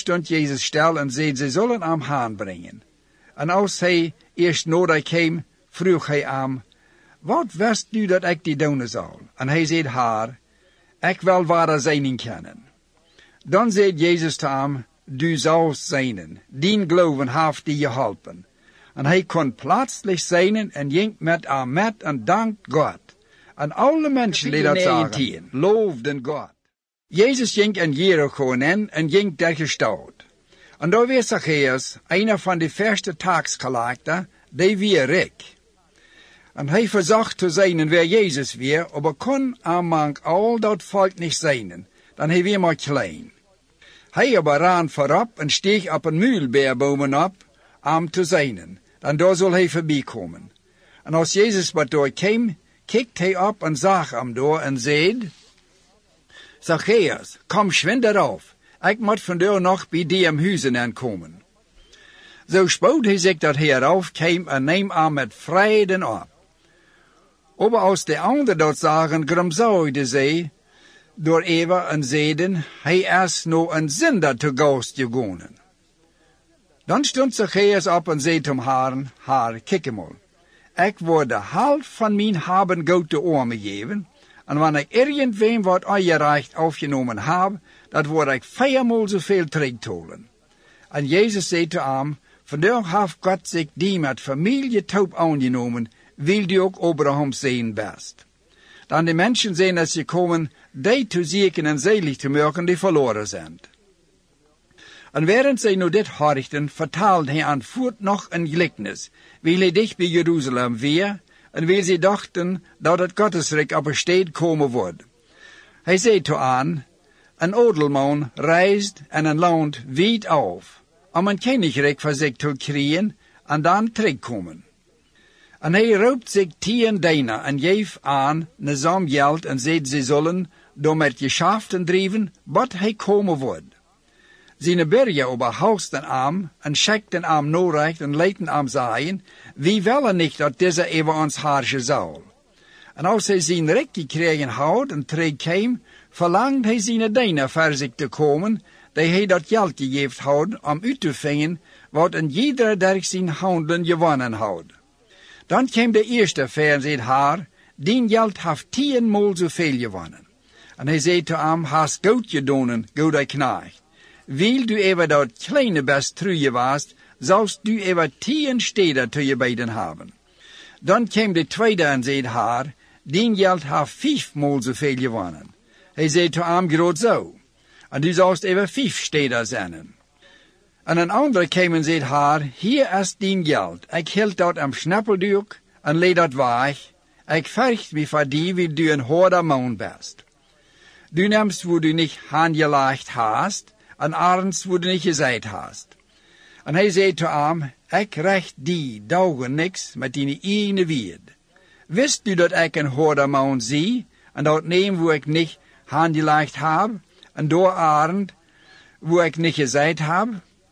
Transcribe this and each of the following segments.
stond Jezus stil en zei, ze zullen hem haan brengen. En als hij eerst nodig kwam, vroeg hij hem, wat wist u dat ik die doen zal? En hij zei haar, ik wil ware zijnen kennen. Dan zei Jezus te hem, du zalst zijnen, dien geloven heeft die geholpen. En hij kon plaatselijk zijnen en ging met hem met en dankt God. En alle mensen die dat zagen, loofden God. Jezus ging in Jericho in en ging door de stad. En daar was Zacchaeus, een van de eerste taxcollecten, die weer rijk. En hij verzocht te zijn waar Jezus weer, maar kon among al dat volk niet zijn, dan hij weer maar klein. Hij aber ran voorop en steeg op een muilbeerboom op, om te zijn, dan daar zal hij voorbij komen. En als Jezus wat door kwam, keek hij op en zag hem door en zei, Zacchaeus, kom schwind eraf, ik moet vandaag nog bij die in huizen aankomen. Zo spoot hij zich dat hij eraf kwam en neem hem met vrede op. Aber als de anderen dat zagen, gramzaugden zij door Eva en zeiden, hij is nou een zinder te gast gegaan. Dan stond Zacchaeus op en zei tot haar, kijk eenmaal, ik word de helft van mijn haben goud te armen geven, en wanneer ik irgendwem wat ongerecht afgenomen heb, dat word ik 4-maal zoveel terugtolen. En Jezus zei te hem, vandaag heeft God zich die met familie taub aangenomen, wil die ook Abraham zijn best. Dan de mensen zijn dat ze komen, die te zieken en zelig te maken die verloren zijn. En während zij nu dit hoorden, vertaalde hij aan voort nog een gelijkenis, wil hij dicht bij Jeruzalem weer, en wil ze dachten dat het Gottesrijk op een stad komen wordt. Hij zei toe aan, een edelman reist en een land wijd af, om een koninkrijk voor zich te krijgen en dan terugkomen. En hij roept zich 10 dienaren en geeft aan een som geld en zegt ze zullen door met geschäften drijven, wat hij komen wordt. Zijn bergen oberhausten hem en schickten hem norecht en lieten hem zeggen, wie willen niet dat deze over ons herrschen zal. En als hij zijn recht gekregen had en terugkwam, verlangde hij zijn dienaar voor zich te komen, die hij dat geld gegeven had om uit te vangen, wat een iedere der zijn handelen gewonnen had. Dan kwam de eerste ver en zei haar, die geld heeft 10-maal zoveel gewonnen. En hij zei te hem, hast goed gedaan, goede knecht. Wil du even dat kleine best truje was, zoust du even 10 steden te je beiden hebben. Dan kwam de tweede en zei haar, die geld heeft 5-maal zoveel gewonnen. Hij zei te hem, groot zo. En du zoust even 5 steden zijn. En een andere kwam en zei haar, hier is dien geld. Ik hield dat am snappelduk en leed dat weg. Ik vergt me voor die, wie du een harde man best. Du nemst wo du niet aangelegd hast, en arends wo du niet gezegd hast. En hij zei te hem, ik recht die dagen niks met die ene wierd. Wist u dat ik een harde man zie, en dat neem wo ik niet aangelegd heb, en door arend wo ik niet gezegd heb?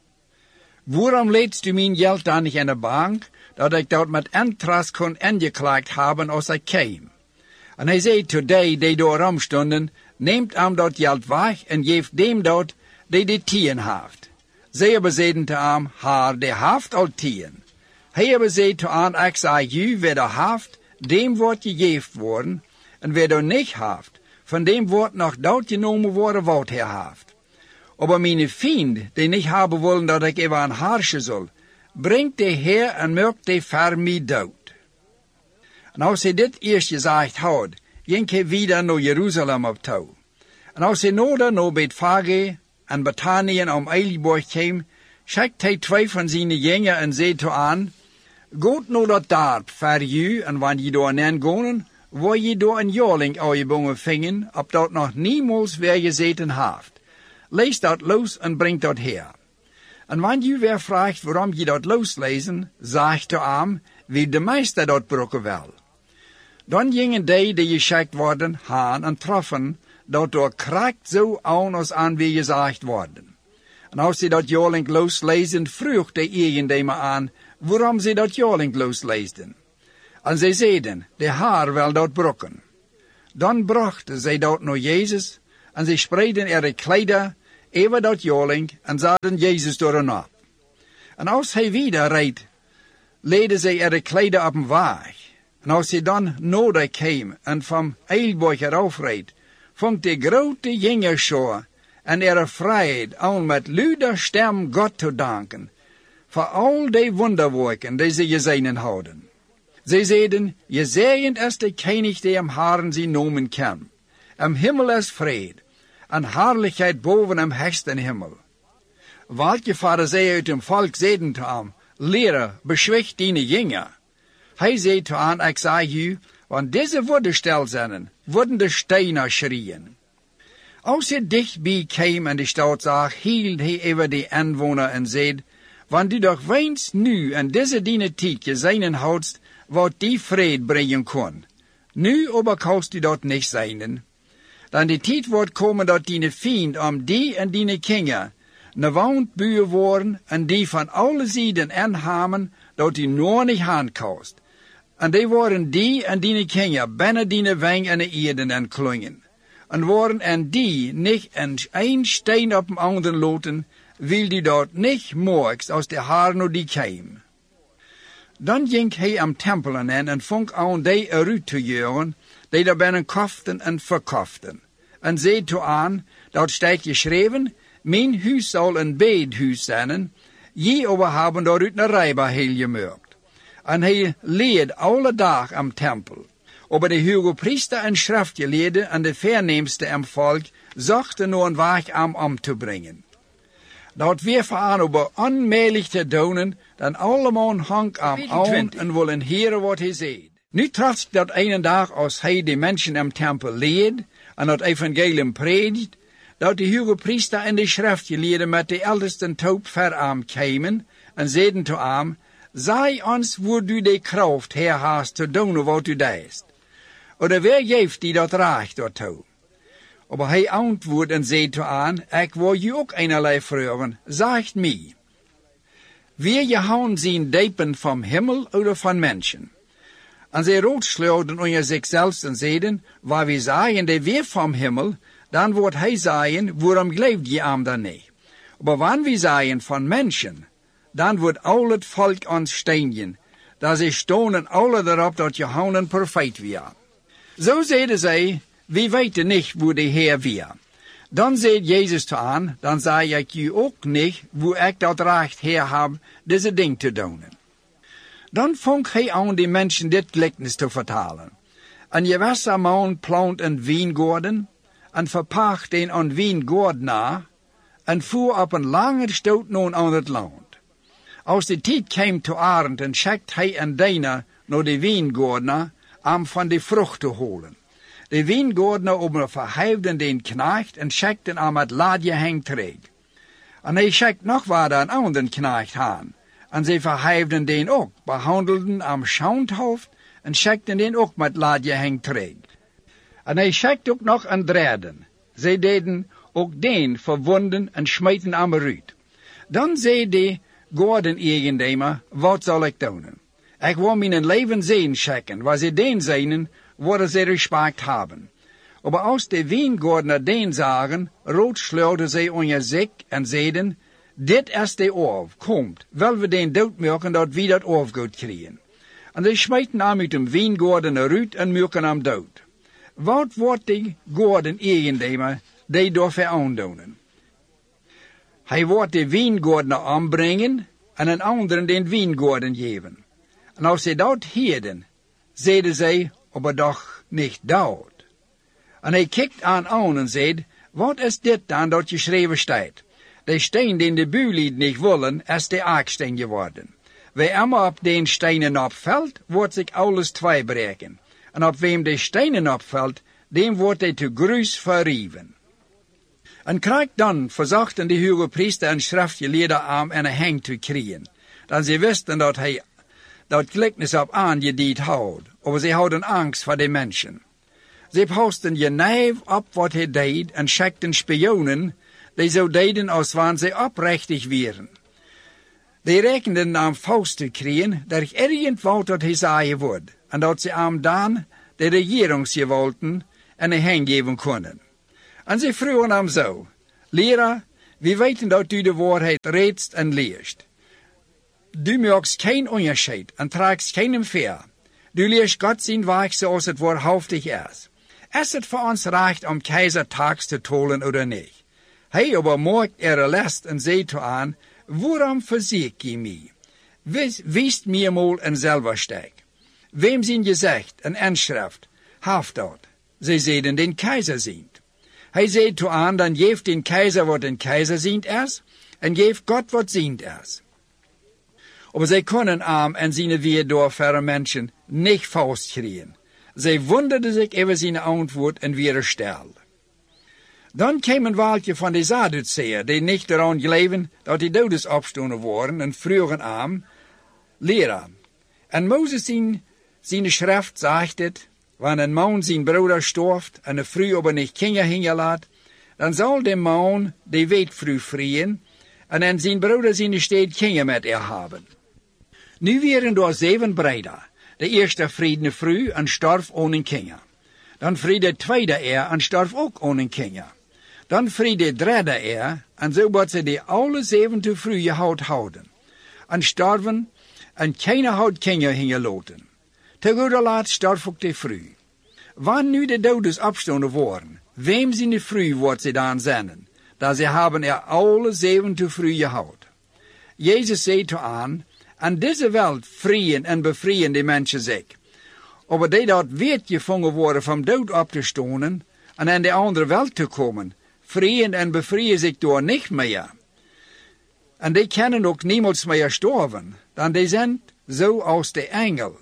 Waarom leedst u mijn geld dan niet in de bank, dat ik dat met interest kon ingeklaagd hebben als ik kwam? En hij zei tot die door hem stonden, neemt hem dat geld weg en geeft dem dat die 10 heeft. Zij hebben zeiden te hem, haar, die heeft al 10. Hij hebben zei te aan, ik zeg u, wie dat heeft, dem wordt gegeven worden, en wie dat niet heeft, van dem wordt nog dat genomen worden wat hij heeft. Aber meine Vriend, die niet hebben willen dat ik even aan herrschen zal, brengt de Heer en maakt de voor mij dood. En als hij dit eerst gezegd had, ging hij wieder naar Jeruzalem op toe. En als hij nou bij Betfage en Bethanien om Eiliborg kwam, schickt hij 2 van zijn jongeren en zei toe aan, Goed nou dat dorp voor u, en wanneer je door nen gaan, waar je door een jaarling uitgebonden vingen, op dat nog niemals weer gezeten heeft. Lees dat los en breng dat her. En wanneer je weer vraagt waarom je dat loslezen, zegt de hem, wie de meester dat brokken wil. Dan gingen die geschikt worden, haan en troffen, dat door kracht zo aan als aan wie gezegd worden. En als ze dat jaarling loslezen, vroeg de eigenaar aan, waarom ze dat jaarling losleesden. En zij zeiden, de haar wil dat brokken. Dan brachten zij dat naar Jezus, en zij spreidden ihre kleider, even dat joling, en zaten Jezus door een op. En als hij wieder reed, leidde zij er de kleden op een waag. En als hij dan nodig kwam en van Eilborg eraf reed, vond de grote jongerschoor en er vrijheid al met luider stem God te danken, voor al die wonderwerken die ze gezien hadden. Zij zeiden, gezegend is de koning die am Herren zijn noemen kan. Am Himmel is vrede, en heerlijkheid boven am hoogsten Himmel. Welke Farizeeën uit dem volk zeiden te hem, Leraar, beschwicht die jongen. Hij zei te hen, ik zeg u, want deze woorden stil zijn, worden de stenen schreeuwen. Als hij dichtbij kwam en de stad zag, hield hij over de inwoner en zei, want u doch wens nu en deze diene tijd gezien houdst, wat die vrede brengen kon. Nu aber kannst u dat niet zijn. Dan die tijd wordt komen dat die vriend om die en die kinderen ne woonbuur worden en die van alle zijden inhamen dat die nog niet aankost. En die worden die en die kinderen binnen die weng en de eden en klungen. En worden en die niet een steen op een ander loten, wil die dat niet morgens als de Heer nog die kwam. Dan ging hij am tempel in en vond aan die eruit te jeuren, die daar binnen koften en verkoften. En zei toe aan, dat staat geschreven, mijn huis zal een bedhuis zijn, je over hebben daaruit een rijbaar heel gemerkt. En hij leed alle dag am tempel. Aber de hoge priester en schriftgeleerden en de verneemste am volk zochten nog een weg om te brengen. Dat weer voor over onmiddellijk te doen, dan allemaal hangt am aan en willen heren wat hij zegt. Nu trotst dat een dag als hij de mensen am tempel leed en dat evangelium predikt, dat de hoge priester en de schriftgeleerden met de eldersten toop ver kwamen en zeiden te hem, zei ons hoe du de kracht herhaast te doen wat u deest. Oder wer geeft die dat recht daartoe? Aber hij antwoordt en zei te aan, ik wil je ook einerlei vragen, zegt mij. Wie je houden zien diepen van Himmel oder van mensen? En zij roodschleuden onder zichzelf en zeiden, waar we zeggen de weer van Himmel, dan wordt hij zeggen, waarom gelooft je aan dan niet? Maar wanneer we zeggen van mensen, dan wordt al het volk ons steunen, dat ze stonen alle erop dat Johannes een profeet weer. Zo zeiden zij, we weten niet hoe de Heer weer. Dan zei Jezus te aan, dan zei ik u ook niet, hoe ik dat recht her heb, deze ding te doen. Dan vond hij aan die mensen dit gelijkenis te vertalen. En je was een man plant een wijngaarden, en verpacht een aan wijngaardenaar, en voer op een lange stoot naar aan het land. Als de tijd kwam te arend, en schikte hij een diener naar de wijngaardenaar, om van de vrucht te holen. De wijngaardenaar verheefde den knecht en schikte hem het laadje heen terug. En hij schikte nog wat een ander knecht aan. En zij verheefden den ook, behandelden hem schaundhoofd en schikten den ook met laadje heen terug. En hij schikte ook nog een derde. Zij deden ook den verwonden en smeten hem eruit. Dan zei de gaardeneigendemer, wat zal ik doen? Ik wil mijn leven zien checken, waar ze den zijn, worden ze respect hebben. Maar als de wijngaardenaar den zagen, roodschleurden zij onder zich en zeiden, dit is de orf, komt, wil we den doodmaken dat we dat orfgoed krijgen. En zij smeten hem uit de wijngaardenaar uit en maken hem dood. Wat wordt de gaardeneigendemer die daarvoor aandoen? Hij wordt de wijngaardenaar aanbrengen en een anderen den wijngaarden geven. En als ze dat hielden, zeiden zij, aber doch niet dood. En hij kijkt aan en zei, wat is dit dan dat geschreven staat? De steen den de buurlieden niet willen, is de aaksteen geworden. Wie immer op den stenen opvalt, wordt zich alles twee breken. En op wem de stenen opvalt, dem wordt hij te gruis verrieven. En krijg dan verzochten de hoge priester en schriftgeleerden aan en een heng te krijgen. Dan ze wisten dat hij dat gelijkenis op aangediend houdt, maar ze hadden angst voor de mensen. Ze posten je neef op wat hij deed en schikten spionen, die zo deden als wanneer ze oprechtig waren. Die rekenden aan faust te krijgen, dat ik ergens wou dat hij zeggen wordt, en dat ze aan dan de regeringsgewalten en een heng geven konden. En ze vroegen hem zo, Leraar, We weten dat u de waarheid redst en leest. Du maakt geen onderscheid en trekt geen veer. Du leest God zijn werk zoals het waarhaftig is. Is het voor ons recht om keizer tax te tollen of niet? Hij aber maakt last en zei toe aan, waarom verzeek je mij? Wees mir mal een zelfverstek. Wem zijn gezegd en inschrift, haft dat? Zij zeiden den keizer zient. Hij zei toe aan, dan geeft den keizer wat den keizer zient is, en geeft God wat zient is. Aber zij konden en zijn weer door verre mensen niet vastkrijgen. Zij wonderden zich over zijn antwoord en weer stil. Dan kwam een waaltje van de Sadduceeën, die niet eraan geloven dat die dodes opstonden worden, en vroegen leraar. En Mozes zijn schrift zegt het, wanneer een man zijn broeder storft en een vrouw aber niet kinderen hingelaat, dan zal de man de weetvrouw vrieën, en dan zijn broeder zijn steed kinderen met hebben. Nu waren er 7 breder. De eerste vriend de vrouw en starf ohne kinderen. Dan vriend de tweede en starf ook ohne kinderen. Dan vriend de derde en zo wordt ze die alle 7 te vroeg houden. En starven, en keiner houdt kinderen hingelaten. Te goede laat starf ook de vrouw. Wanneer nu de dodes opstonden worden, wem zijn de vrouw wordt ze dan zenden, dat ze hebben alle 7 te vroeg gehouden. Jezus zei toe aan, aan deze wereld vrieën en bevrijen de mensen zich. Aber die dat weet gevangen worden van dood op te stonen en in de andere wereld te komen, vrieën en bevrijen zich door niet meer. En die kunnen ook niemals meer sterven, dan die zijn zo als de engel.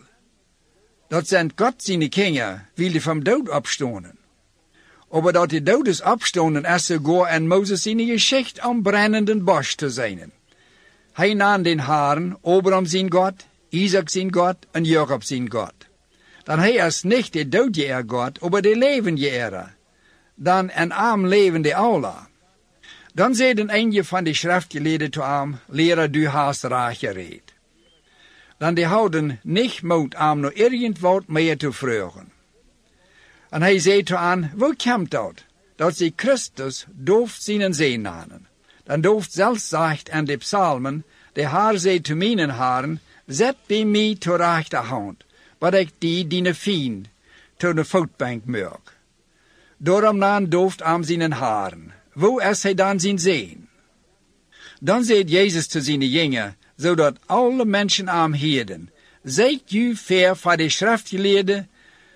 Dat zijn God zijn kinderen, wil die van dood opstonen. Aber dat die dodes opstonen is sogar en Mozes zijn geschicht om brennenden bos te zijn. Hij nam den haren, Abraham zijn God, Isaac zijn God en Jacob zijn God. Dan hij is niet de doodje God, aber de levende dan een arm levende Allah. Dan zeiden een van de schriftgeleerden toe hem, leraar, du hast recht gereed. Dan die houden niet moed om nog irgendwat meer te vragen. En hij zei toe aan, hoe komt dat? Dat ze Christus dooft zijn zee namen. Dan dooft zelfs zegt in de psalmen, de haar zei te mijn haren, zet bij mij te rechterhand, wat ik die vriend tot de voetbank maak. Daarom dan dooft aan zijn haren. Wo is hij dan zijn zeen? Dan zei Jezus te zijn jongen, zodat alle mensen aan hielden. Zijt u ver van de schriftgeleerden,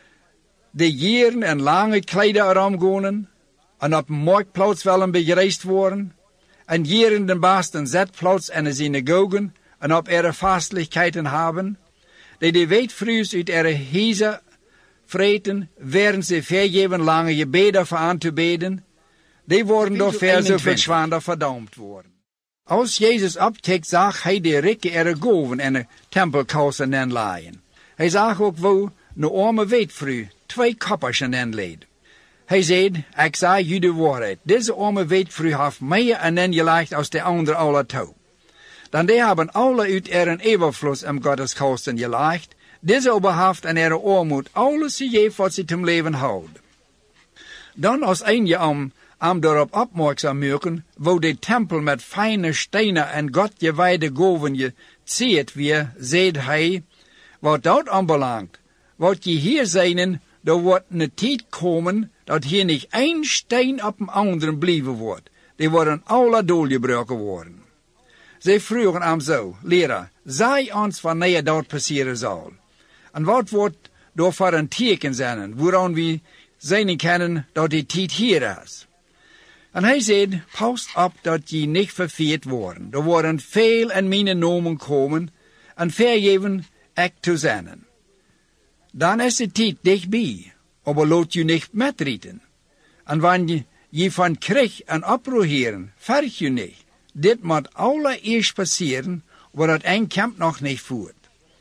de jaren en lange kleider erom en op een marktplaats willen begereisd worden, en jaren de baasten zetplaats in de synagogen en op ihre fastelijkheden hebben, die de weetvruus uit ihre huizen vreten, werden ze vergeven lange gebeden voor aan te beden, die worden door ver zo verschwander verdoemd worden. Als Jezus opkeek, zag hij de rikken ihre goven in de tempelkousen inlaaien. Hij zag ook wo een arme weetvrouw 2 koppers inleed. Hij zei, ik zei u de waarheid, deze arme weetvrouw heeft meer ingelegd als de andere alle toe. Dan die hebben alle uit ihren overvloed in Gottes kousen gelegd, deze oberhaft en ihre armoed alles gegeven wat ze ten leven houden. Dan als een om daarop opmerkzaam maken, wo de tempel met fijne stenen en Godgewijde goven gezierd weer, zei hij, wat dat aanbelangt, wat je hier zijn, er wordt een tijd komen, dat hier niet één steen op een andere blijven wordt. Die worden alle doorgebroken worden. Zij vroegen hem zo, leraar, zei ons wanneer dat passeren zal. En wat wordt door voor een teken zijn, waaraan we zien kunnen dat die tijd hier is. En hij zei, pas op dat je niet verveerd worden. Er worden veel in mijn namen komen en vergeven ik te zijn. Dan is de tijd dichtbij, aber laat je niet metrieten. En wanneer je van krijg en oproeren, verg je niet. Dit moet allereerst passeren, waar het een kamp nog niet voert.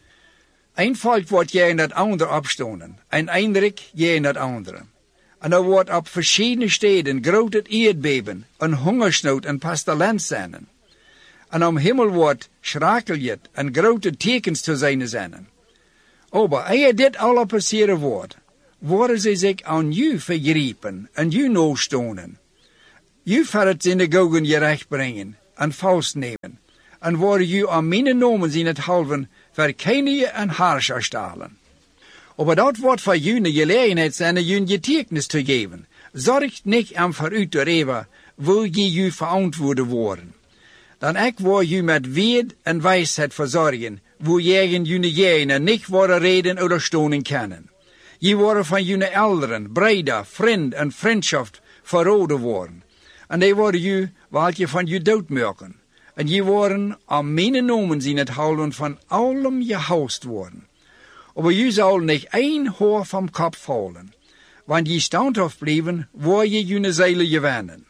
Een volk wordt je in het andere opstonden, een eindelijk je in het andere. En er wordt op verschillende steden grote aardbeben, een hongersnood en pestilens zijn. En om hemel wordt schrakeljet en grote tekens te zijn. Aber eer dit alle passeren wordt, worden ze zich aan u vergrijpen en u noodstonen. Ju verret synagogen gerecht brengen, en vastnemen, en worden ju aan mijn nomen in het halven verkenningen en harscher stalen. Aber dat wordt voor ju een gelegenheid zijn ju een getuigenis te geven. Zorgt niet aan vooruit erover, wil je ju verantwoorden worden. Dan ik wil ju met weet en wijsheid verzorgen, wo jegen jullie jenen niet worden reden oder stonen kennen. Je worden van jullie elderen, breder, vriend en vriendschap verroden worden. En die worden ju, wat je van je doodmerken. En je worden aan mijn nomen in het houden van allem gehoust worden. Aber je zal niet één hoor van kop vallen. Want je standhaft blijven, word je jullie zeilen gewinnen.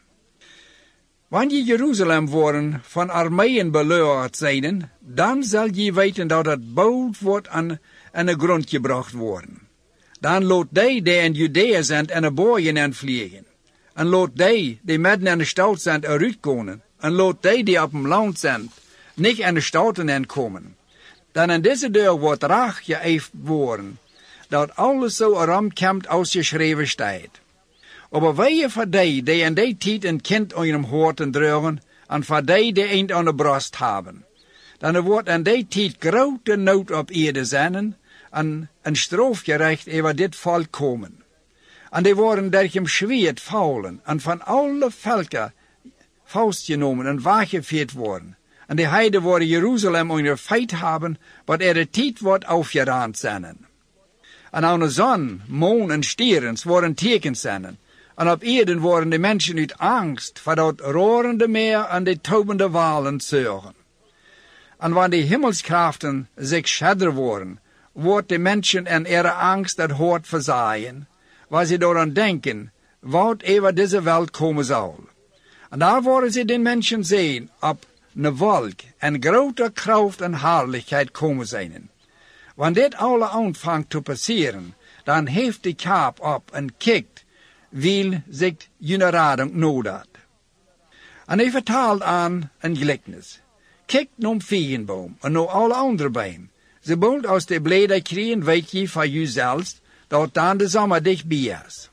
Wanneer je Jeruzalem worden van armeeën belegerd zijn, dan zal je weten dat het bouwd wordt aan een grond gebracht worden. Dan laat die in Judea zijn en de boeien en vliegen. En laat die midden in de stad zijn eruit komen. En laat die op het land zijn, niet in de steden komen. Dan in deze deur wordt raag geëifd worden, dat alles zo erom komt als geschreven staat. Aber wehe voor die in die tijd een kind aan hun hoorten dragen, en voor die een aan de borst hebben. Dan wordt in die tijd grote nood op aarde zijn, en een strafgerecht over dit volk komen. En die worden dergem schweerd vallen, en van alle volken vastgenomen en weggeveerd worden. En de heiden worden Jeruzalem onder feit hebben, wat de tijd wordt afgeraand zijn. En aan de zon, maan en sterren worden tekens zijn. En op aarde worden de mensen uit angst voor dat roerende meer en de tobende walen zorgen. En wanneer de hemelskrachten zich schadder worden, wordt de mensen en ihre angst het hoort verzaaien, waar ze daaraan denken, wat over deze wereld komen zal. En daar worden ze den mensen zien op een wolk en grote kracht en heerlijkheid komen zijn. Wanneer dit alle aanvangt te passeren, dan heeft de kaap op en kijkt, wil zich jene rading nodig. En hij vertaalt aan een gelijkenis. Kijk naar een vijgenboom en naar alle andere bomen. Ze bolt als de bladeren krijgen, weet je van jezelf, dat dan de zomer dichtbij is.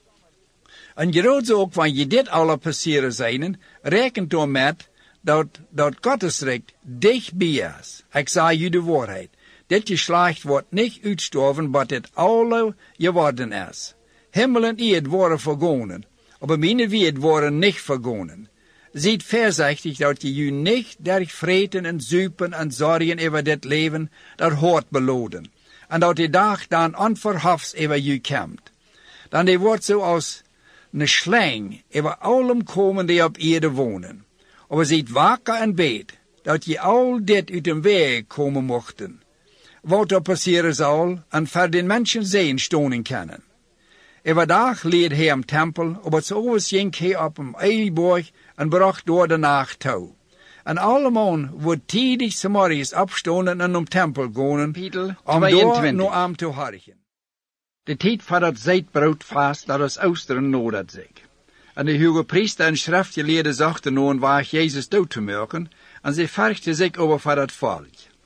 En groot ook, wanneer je dit alle passeren zijn, rekent door met dat Gottesrijk dichtbij is. Ik zeg je de waarheid. Dit geslacht wordt niet uitstorven, wat het alle geworden is. Himmel en aarde worden vergonen, aber mijn woord worden niet vergonen. Ziet voorzichtig dat je je niet durch vreten en zuipen en zorgen over dit leven dat hoort beloden. En dat de dag dan onverhofs over je komt. Dan die wordt zoals een slang over allem komen die op aarde wonen. Aber ziet wakker en beet, dat je al dit uit de weg komen mochten. Wat er passeren zal, en voor den mensen zijn stonen kunnen. Overdag leed hij am tempel, aber s'overs ging hij op een eilborg en bracht door de nacht toe. En allemaal wordt tidig 's morgens opstonden en tempel gaan, om door naar am te harken. De tijd voor dat zeitbroodvast, dat is oosteren nodig zich. En de hoge priester en schriftgeleerden zochten nun waar Jezus dood te maken, en ze vergden zich over voor dat volk.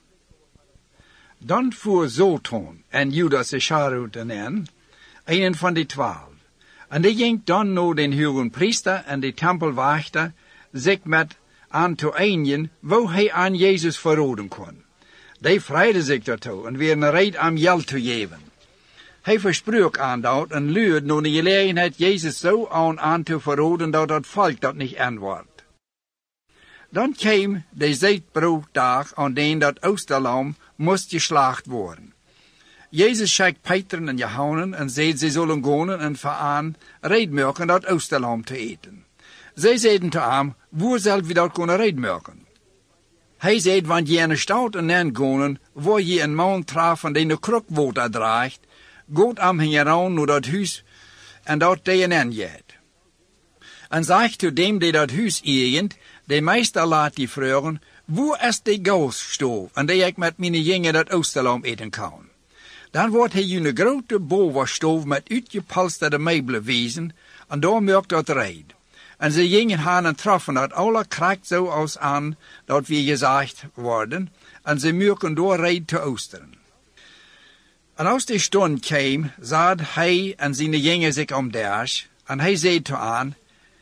Dan voer Soton en Judas Iscariot in, een van de 12. En die ging dan naar den hoge priester en de tempelwachter zich met aan te eenigen, wo hij aan Jezus verraden kon. Die vrijden zich daartoe en weer een reed aan geld te geven. Hij versprook aan dat en luurde naar de gelegenheid Jezus zo aan te verraden dat het volk dat niet antwoordt. Dan kwam de zeitbrooddag aan den dat Oosterlam moest geslacht worden. Jezus scheikt Peter en Johannes en zei ze zullen gaan en vooraan reedmerken dat Oosterlam te eten. Zij zeiden te hem, waar zal we dat kunnen reedmerken? Hij zei, want je in de stad en gaan, waar je een man trafen die de krukwater draagt, gaat am heen naar dat huis en dat die en gaat. En zegt to dem die dat huis eigent, de meester laat die vragen, waar is de gausstoof en die ik met mijn jongen dat Oosterlam eten kan? Dan wordt hij een grote bovenstoof met uitgepolsterde meubelen wezen en daar merkt dat reed. En ze gingen gaan en troffen dat alle kracht zo als aan dat we gezegd worden en ze merken door reed te oosteren. En als de stond kwam, zat hij en zijn jongen zich om derg en hij zei te aan,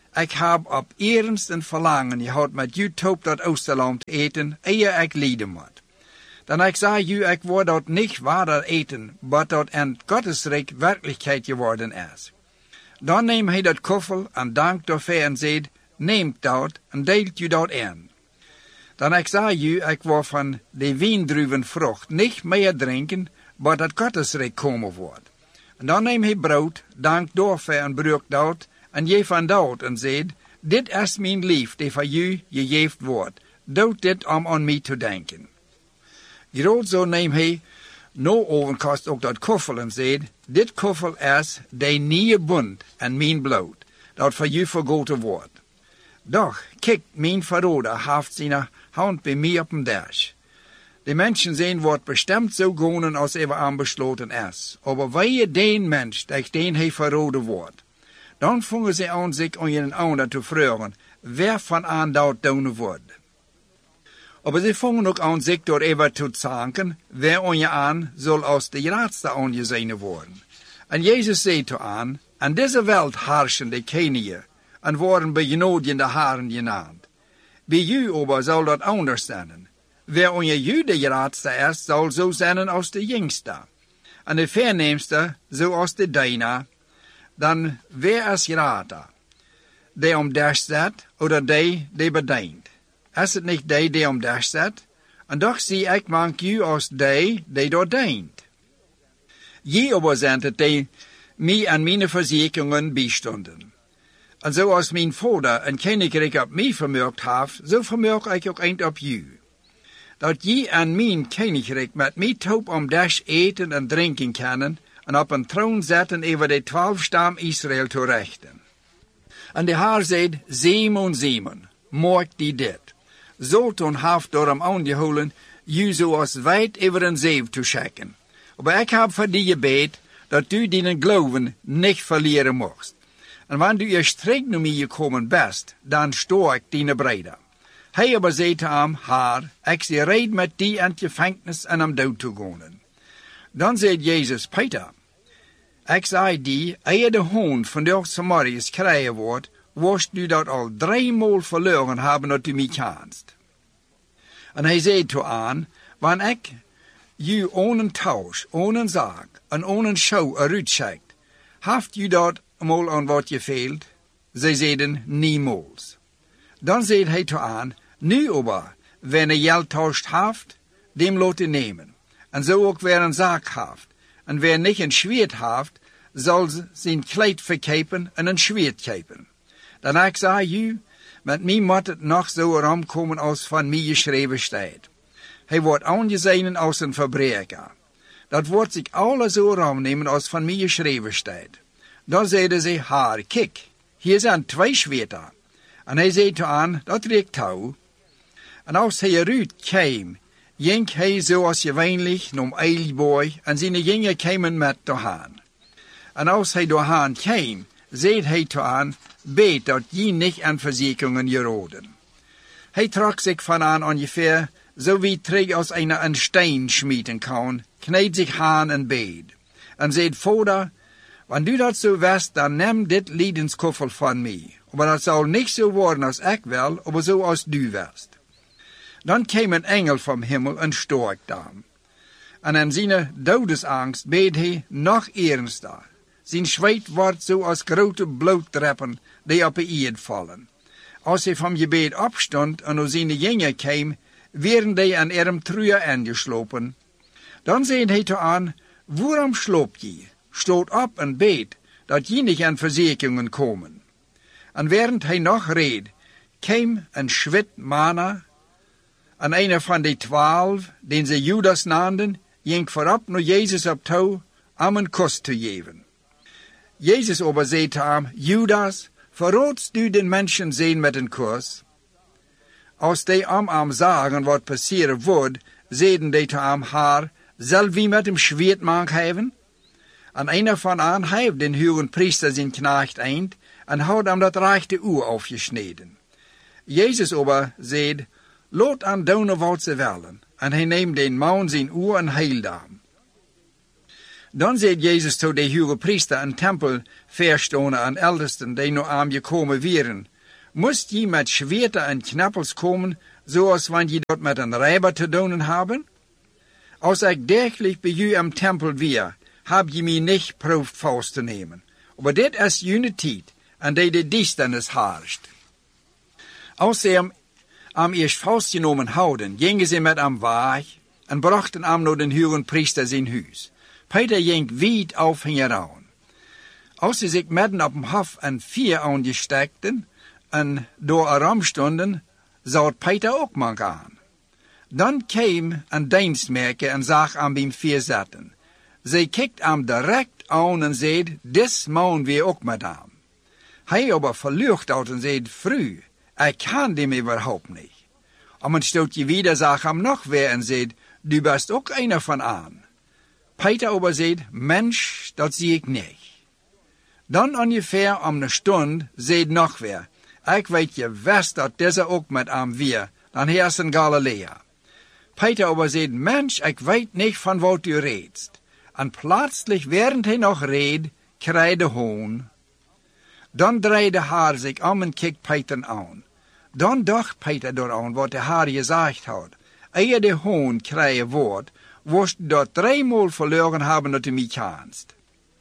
ik heb op ernst een verlangen gehad met u op dat Oosterlam te eten, eer ik lijden moet. Dan ik zei u, ik word dat niet waarder eten, maar dat in Gottesrijk werkelijkheid geworden is. Dan neemt hij dat koffel en dankt daarvoor en zegt, neemt dat en deelt u dat in. Dan ik zei u, ik wil van de wijndruivenvrucht niet meer drinken, maar dat Gottesrijk komen wordt. En dan neemt hij brood, dankt daarvoor en breekt dat, en geeft van dat en zegt, dit is mijn lief, die voor u gegeven wordt. Doe dit om aan mij te denken. Groot zo neemt hij, no overkast ook dat koffel en zegt, dit koffel is de nieuwe bund en mijn bloed, dat voor u vergoten wordt. Doch, kijk, mijn verroder heeft zijn hand bij mij op een dash. De mensen zijn wordt bestemd zo gonen als er aanbesloten is. Aber wij den mens, dat den hij verroden wordt. Dan vangen ze aan zich aan een ander te vragen, wer van aan dat doen wordt. Aber ze vangen ook aan zich door even te zanken, wer aan je aan zal als de raadste aangezien worden. En Jezus zei te aan, aan deze wereld heersen de Keniën, en worden bij genodiende haren genaamd. Bij u aber zal dat anders zijn. Wer onder u de raadste is, zal zo zijn als de jongste. En de verneemste, zoals de dijna. Dan wer is rater? Die om dash zet, oder die bedient? Is het niet die om dash zet? En doch zie ik mank u als die dat dient. Je aber zijn het die mij en mijn verzekeringen bijstonden. En zoals mijn vader een koninkrijk op mij vermurkt heeft, zo vermurk ik ook eind op u. Dat je en mijn koninkrijk met mij top om dash eten en drinken kunnen, en op een troon zetten over de 12 stam Israël te rechten. En de Heer zei, Simon, Simon, maak die dit. Zolton heeft daarom aangehouden, je zoals wijd over een zeef te schikken. Maar ik heb voor die gebed, dat u die geloven niet verliezen mocht. En wanneer u strikt naar mij gekomen bent, dan stoor ik die breder. Hij aber zei te hem, Heer, ik zie reed met die in het gevangenis en om dood te gaan. Dan zei Jezus, Peter, ik zei die, eer de hoon van de Samariërs krijgen wordt, worst u dat al 3 maal verloren hebben dat u mij kent. En hij zei toe aan, wanneer ik u ohne tausch, ohne zaak en ohne show eruit schickt, heeft u dat mal aan wat je veelt? Zij zeiden, niemals. Dan zei hij toe aan, nu aber, wenn geld tauscht heeft, dem laat nemen. En zo ook weer een zaak heeft. En wer niet een schwert heeft, zal zijn kleed verkepen en een schwert kepen. Dan ik zei u, met mij moet het nog zo ramkomen als van mij geschreven staat. Hij wordt aangezien als een verbreker. Dat wordt zich alle zo ramnemen als van mij geschreven staat. Dan zeiden ze, Heer, kijk, hier zijn 2 schwerter. En hij zei toe aan, dat reikt touw. En als hij eruit kwam, ging hij zoals gewöhnlich nom eilboy, en zijn jongen kwamen met doorhaan. En als hij doorhaan kwam, zei hij toe aan, beet dat je niet aan verzekeringen geraden. Hij trok zich van aan ongeveer, zo wie terug als een steen schmieden kan, kneed zich aan en beet. En zei, Vader, wanneer u dat zo wist, dan neem dit liedenskoffel van mij. Maar dat zal niet zo worden als ik wil, maar zo als u wist. Dan kwam een engel van hemel en stork dan. En in zijn dodesangst beet hij nog ernstiger. Zijn zweet wordt zoals grote bloeddruppen die op de eerd vallen. Als hij van gebed opstond en naar zijn jongen kwam, werden die aan hem truien aangeslopen. Dan zei hij toe aan, waarom sloop je? Stoot op en beet, dat je niet aan verzekeringen komen. En während hij nog reed, kwam een zwit manna, en een van de 12, den ze Judas naamden, ging voorop naar Jezus op touw om een kus te geven. Jezus aber zei te hem, Judas, verroodst u den mensen zijn met een kus? Als die hem zagen wat passeren wordt, zeiden die te hem, Heer, zal wie met hem schwert mank hebben? En een van hen heeft den hoge priester zijn knecht eind, en had hem dat rechte oor afgesneden. Jezus aber zei, laat aan doen wat ze willen, en hij neemt den man zijn oor en heilde hem. Dan zei Jezus tot de hoge priester en tempelverstoner en eldersten die nu aan je komen wieren, moest je met schwerter en knappels komen, zoals wanneer je dat met een rijber te doen hebben? Als ik dergelijk bij u am tempel weer, heb je mij niet proeft vast te nemen. Maar dit is jullie tijd, en de duisternis heerst. Als ze hem am eerst vastgenomen houden, gingen ze met hem weg en brachten hem naar den hoge priester zijn huis. Peter ging wijd auf hieraan. Als ze zich midden op hem hof en vier aangesteckten en door aram stonden, zat Peter ook mank aan. Dan kwam een dienstmerker en zag aan hem vier zitten. Zij kijkt hem direct aan en zei, dis man weer ook met hem. Hij aber verlucht uit en zei, vrouw, ik kan dem überhaupt niet. En een stootje wieder zag hem nog weer en zei, du bist ook einer van aan. Peter aber zei, Mensch, dat zie ik niet. Dan ongeveer om een stund zei nog weer, ik weet je best dat deze ook met hem weer, dan hij is in Galilea. Peter aber zei, Mensch, ik weet niet van wat u reedst. En plötzlich, während hij nog reed, kreide hoon. Dan draaide haar zich om en keek Peter aan. Dan dacht Peter eraan wat de haar gezegd had. Eer de hoon kreien wordt, worst dat 3 maal verloren hebben dat u mij kanst.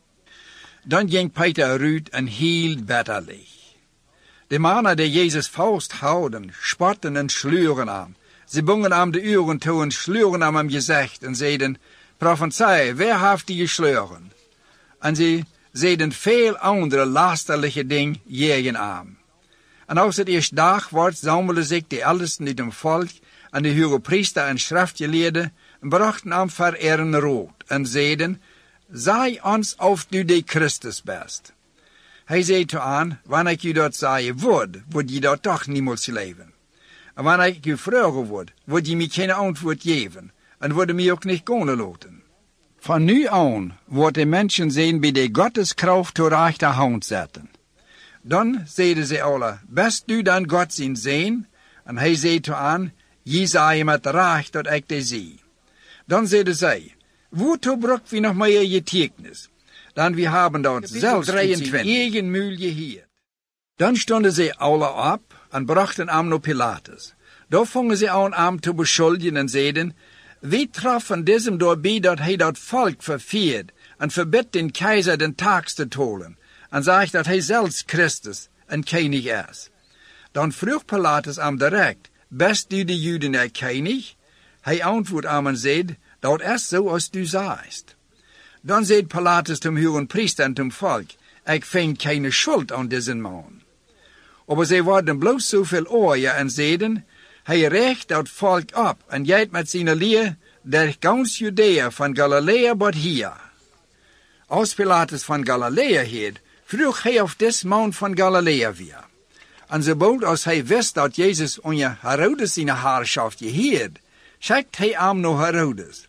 Dan ging Peter uit en hield bitterlich. De mannen die Jezus vasthouden, spotten en sleuren aan. Ze bungen hem de uren toe en sleuren hem gezicht en zeiden, Prophezei, wer heeft die gesleuren? En ze zeiden veel andere lasterlijke dingen tegen hem. En als het eerst dag wordt, zammelden zich de eldersten uit het volk en de hoge priester en schriftgeleerden en brachten hem vereren rood en zeiden, zei ons of du de Christus bent. Hij zei toe aan, wanneer ik u dat zeggen word je dat toch niemals leven. En wanneer ik u vragen word je mij geen antwoord geven en worden mij ook niet kunnen laten. Van nu aan wordt de mensen zijn bij de Gotteskraft toe rechterhand zetten. Dan zeiden ze alle, best u dan God zijn zijn? En hij zei toe aan, je zei met recht dat ik de zie. Dan zeiden zij, woertoe brokt we nog meer getuigenis? Dan we hebben dat zelfs 23 eigen muil geheerd. Dan stonden ze alle op en brachten hem naar Pilatus. Daar vongen ze aan hem te beschuldigen en zeiden, wie troffen diesem doorbij dat hij dat volk verviert en verbiedt den keizer den tax te tolen en zegt dat hij zelfs Christus en König is. Dan vroeg Pilatus hem direct, best du de Juden er König? Hij antwoordde hem en zei, dat is zo als du zeist. Dan zei Pilatus zum hohen priester en zum volk, ik vind keine schuld aan deze man. Aber zij worden bloos zoveel oorje en zeiden, hij recht dat volk op en jijt met zijn leer der gans Judea van Galilea tot hier. Als Pilatus van Galilea heet, vroeg hij of des man van Galilea weer. En sobald als hij wist dat Jezus onder Herodes zijn haarschaft geheerd, schickt hij hem naar Herodes.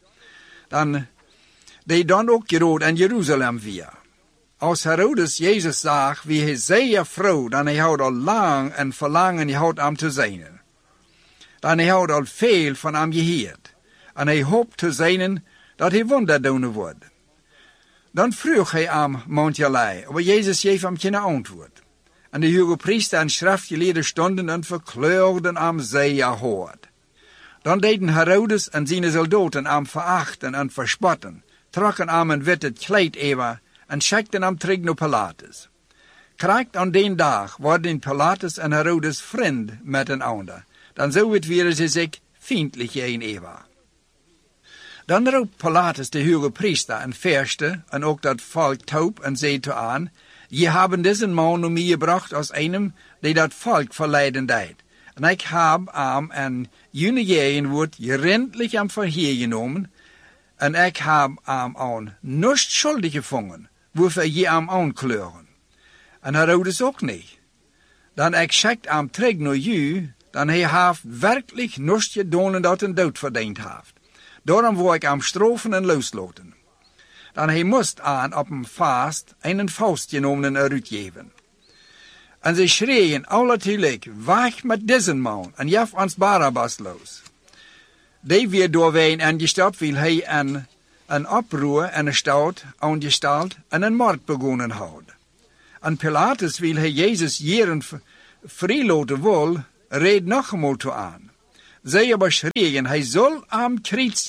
Die dan ook gerood in Jeruzalem weer. Als Herodes Jezus zag, wie hij zeer vrouw, dan hij had al lang en verlangen gehad hem te zijn. Dan hij had al veel van hem geheerd. En hij hoopt te zijn dat hij wonder doen wordt. Dan vroeg hij hem mancherlei, maar Jezus geeft hem geen antwoord. En de hoge priester en schriftgeleerden stonden en verkleurden hem zeer hard. Dan deden Herodes en zijn soldaten hem verachten en verspotten, trokken hem een witte kleed over en schikten hem terug naar Pilatus. Krijgt aan den dag worden Pilatus en Herodes vriend met een ander. Dan zo werden ze zich vriendelijk gegenüber. Dan roept Pilatus de hoge priester en verste en ook dat volk taub en zei toe aan, je hebben deze man naar mij gebracht als einem die dat volk verleiden deed. En ik heb hem en jullie jaren wordt gerendlich am verheer genomen en ik heb hem aan niets schuldig gevonden, waarvoor je hem aankleuren. En Herodes ook niet. Dan ik schikt hem terug naar u, dan hij heeft werkelijk niets gedaan dat een dood verdiend heeft. Daarom wil ik hem straffen en loslaten. Dan hij moest aan op hem vast een vastgenomen uitgeven. En ze schreeuwen alle tegelijk, weg met deze man en jef ons Barabbas los. Die weer doorween aangestapt, wil hij een een oproer en een stoot aangesteld en een moord begonnen houden. En Pilatus wil hij Jezus jaren vrijlaten wil, reed nog eenmaal toe aan. Zij aber schrieën, hij zal am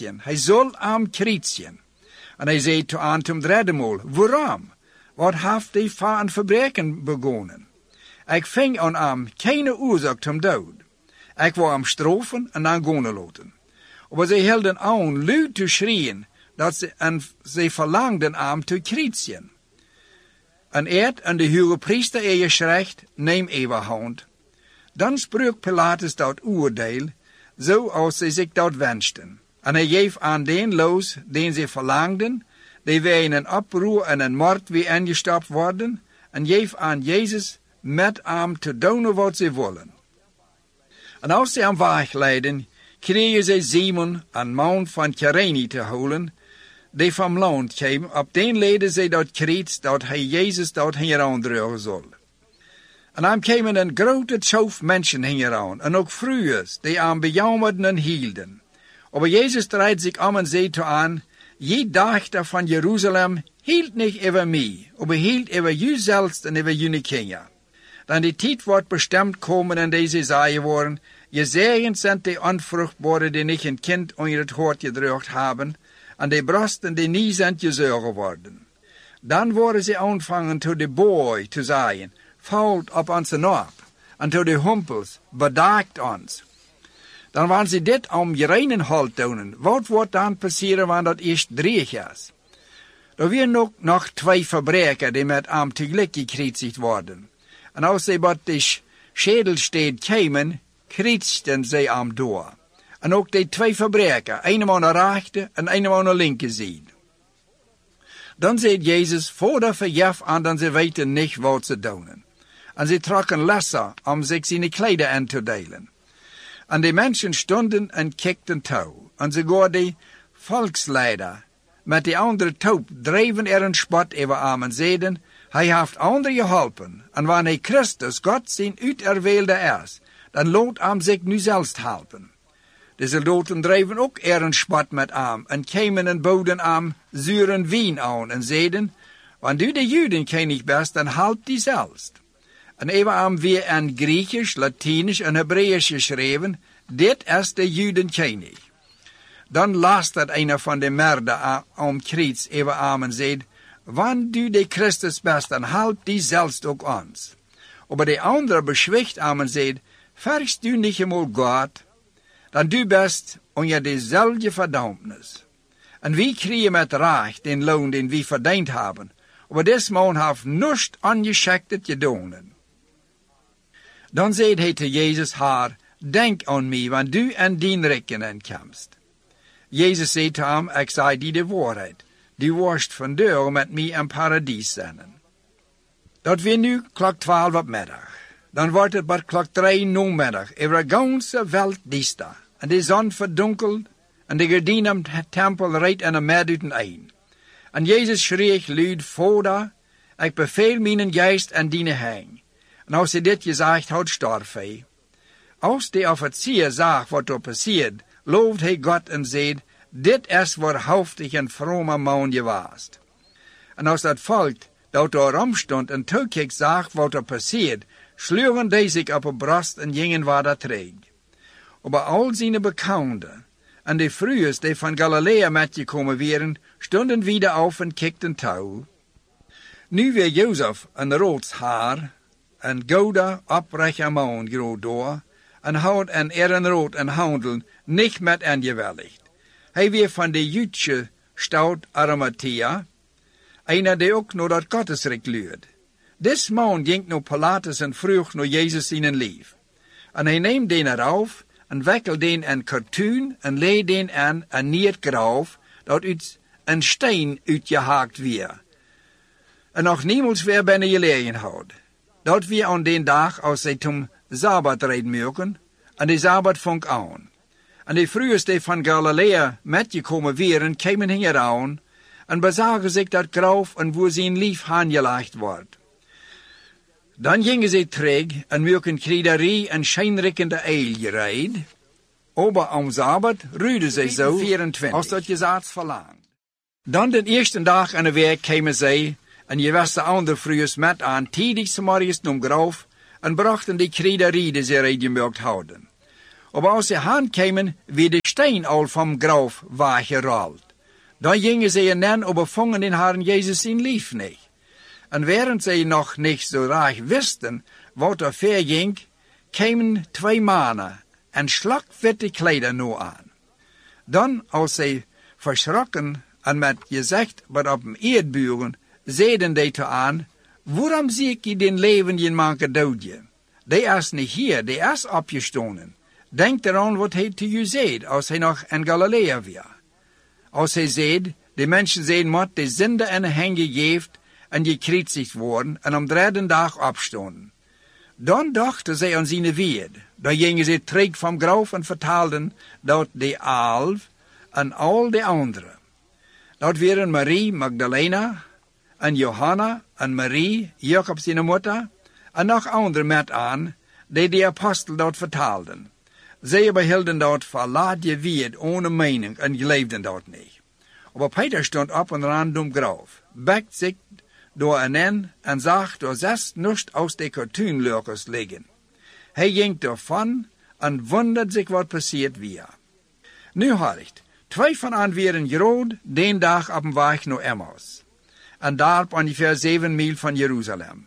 kruisiën. En hij zei toe aan zum derde maal, waarom? Wat heeft hij voor een verbreken begonnen? Ik ving aan hem keine oorzaak zum dood. Ik wou hem straffen en dan gaan laten. Maar zij hielden aan luid te schreeuwen, en zij verlangden hem te kruisiën. En de hoge priester geschrecht, neem overhand. Dan sprak Pilatus dat oordeel, zoals zij zich dat wensten. En hij geef aan den los, den zij verlangden, die wij in een oproer en een moord weer ingestapt worden, en geef aan Jezus met hem te doen wat zij willen. En als zij hem wegleiden, kregen zij Simon, een man van Kyrene, te holen, die van land kwam, op den leidden zij dat kruis, dat hij Jezus dat hieraan zal. En dan kwamen een grote schof mensen hieraan, en ook vrouwen, die hem bejammerden en hielden. Maar Jezus draait zich om en zei toe aan, je dachter van Jeruzalem hield niet over mij, maar hield over u zelfs en over jullie kinderen. Dan die tijd wordt bestemd komen en deze zeiden worden, gezegend zijn die onvruchtbaren die niet een kind onder het hoort gedrukt hebben, en die brosten die niet zijn gezeugen worden. Dan worden ze aanvangen tot de boy te zeggen, valt op onze naap, en tot de humpels, bedaakt ons. Dan waren ze dit om gereinen halt doen. Wat wordt dan passeren wanneer dat eerst 3 is? Er weer nog 2 verbrekers die met hem tegelijk gekruisigd worden. En als ze bij de schedelsteed kwamen, kruisten ze hem door. En ook die 2 verbrekers, een aan de rechter en een aan de linkerzijde. Dan zei Jezus, voor de verjef aan, dan ze weten niet wat ze doen. En ze trokken lessen om zich zijn klederen aan te delen. En die mensen stonden en kikten toe. En sogar die volksleider met die andere toop dreven een spot over hem en zeiden, hij heeft anderen geholpen. En wanneer Christus God zijn uiterweelde is, dan laat hem zich nu zelfs helpen. De soldaten dreven ook een spot met hem en kwamen en boden hem zuren wien aan en zeiden, wanneer u de Juden kennig bent, dan help die zelfs. En even hem weer in Griechisch, Latinisch en Hebreeuws geschreven, dit is de Juden kennig. Dan las dat een van de merden om kruis even hem en zei, wanneer u de Christus bent, dan help die zelfs ook ons. Maar de andere beschwicht hem en zei, vergst u niet eenmaal God, dan du best onder dezelfde verdammnis. En wie krijgen met recht den loon den we verdiend hebben, maar deze man heeft niets ongeschiktet gedaan. Dan zei hij te Jezus haar, denk aan mij, want du en dien rekening komst. Jezus zei te hem, ik zei die de waarheid, du worst vandaag met mij in paradies zijn. Dat weer nu klok 12 op middag. Dan wordt het bij klok 3 namiddag, over de ganse welt diester. En de zon verdunkelt, en de gordijn om het tempel rijdt in de midden een. En Jezus schreef luid, Vader, ik beveel mijn geest aan dine hang. En als hij dit gezegd had, stierf hij. Als de officier zag wat er passiert, loofde hij God en zei, dit is waarhaftig een vrome man geweest. En als dat volk dat er omstond en toekeek zag wat er passiert, sloegen die zich op de borst en gingen waar dat terug. Maar al zijn bekenden en de vrouwen die van Galilea metgekomen waren, stonden wieder op en kikten toe. Nu weer Jozef een rood haar, een gouden oprechte man groot door, en had een ehrenrood en handel niet met ingewilligd. Hij weer van de Joodse stad Arimathea, einer die ook naar dat Gottesrijk luid. Des man ging naar Pilatus en vroeg naar Jezus zijn lief. En hij neemt den eraf, en wikkelde den in kartuin, en leed den aan een niet graf, dat uit een steen uitgehaakt weer. En nog niemals weer binnen gelegen had. Dat weer aan den dag als zij zum Sabbat rijden mogen, en de Sabbat vong aan. En de vrouwen die van Galilea metgekomen waren, kwamen hier aan, en bezagen zich dat graf en waar zijn lief aangelegd wordt. Dan gingen ze terug en mochten kriederie en schijnrikkende eil gereid. Aber am Sabbat rüden ze zo 24, als dat je zaad verlangt. Dan den eerste dag aan de week kwamen zij, en je was de andere vroegers met aan, tidig 's morgens nom graf, en brachten die kruiderie die ze reingemaakt hadden. Aber als ze aankwamen, werd de steen al vom graf weggerold. Dan gingen ze in aber vongen den Herrn Jezus in lief niet. En während ze nog niet zo recht wisten wat er verging, kwamen 2 mannen en slagwitte kleider nu aan. Dan, als ze verschrokken en met gezicht wat op een eerdburen, zeiden die te aan, waarom zie ik je den leven je manke doodje? Die is niet hier, die is opgestonden. Denk eraan wat hij te je zei, als hij nog in Galilea was. Als hij zei, de mensen zijn moet de zinde en de henge geeft en gekreuzigd worden en om 3e dag opstonden. Dan dachten zij aan zijn woord. Dan gingen ze terug van graf en vertaalden dat de 11 en al de anderen. Dat waren Marie Magdalena en Johanna en Marie, Jacob zijn moeder, en nog anderen met aan, die de apostel dat vertaalden. Zij behielden dat verlaat je woord ohne mening en geloofden dat niet. Maar Peter stond op en random graf, bekt zich door een en zag door 6 niets aus de kartoenlurkers liggen. Hij ging daarvan en wonderde zich wat passiert was. Nu horicht, 2 van hen waren groot den dag op een weg naar Emmaus. En daar op ongeveer 7 mijl van Jeruzalem.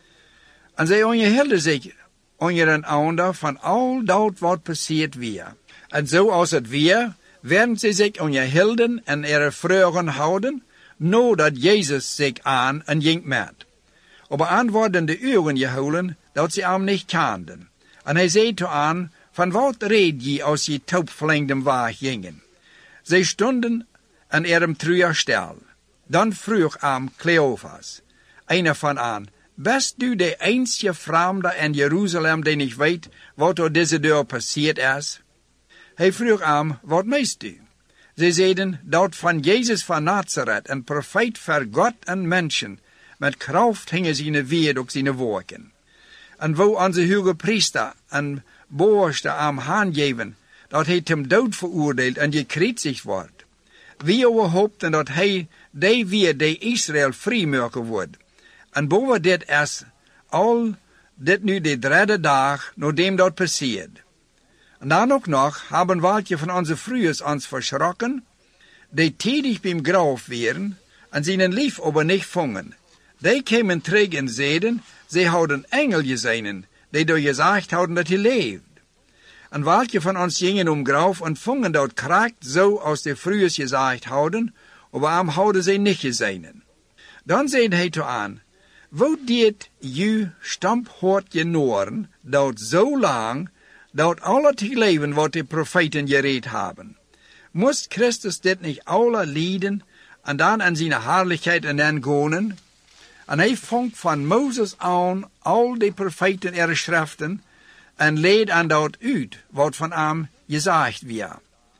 En zij onderhielden zich onder een ander van al dat wat passiert was. En zoals het weer, werden ze zich onderhielden en vragen houden, nadat Jezus zich aan en ging met. Aber antwoorden de uren gehouden, dat ze hem niet kenden. En hij zei te aan, van wat reed je als je taubvlengdem weg gingen? Zij stonden aan hem truier stel. Dan vroeg hem Cleophas, einer van aan, bist du de einzige vreemde in Jeruzalem die niet weet wat er deze deur passiert is? Hij vroeg hem, wat meest u? Zij zeiden, dat van Jezus van Nazareth, een profeet voor God en mensen, met kracht hingen zijn weer op zijn werken. En wo onze hoge priester en boorste hem aangeven, dat hij ten dood veroordeeld en gekreuzigd wordt. We hoopten dat hij die weer de Israël vrijmaken wordt. En boven dit is al dit nu de 3e dag, nadat dat passiert. En dan ook nog hebben welke van onze vroegers ons verschrokken, die tijdig beim graf waren en zijn lief aber niet vongen. Die kwamen terug en zeiden, zij hadden engel gezien, die door gezegd hadden dat hij leeft. En welke van ons gingen graf en vongen dat kracht zo als de vroegers gezegd hadden, aber hem hadden zij niet gezien. Dan zei hij toe aan, wo dit je stamphort genoren, dat zo lang, dat al het leven wat de profeten gereed hebben. Moest Christus dit niet alle lijden en dan aan zijn heerlijkheid en dan gonen? En hij vangt van Mozes aan al de profeten er schriften en leed aan dat uit wat van hem gezegd werd.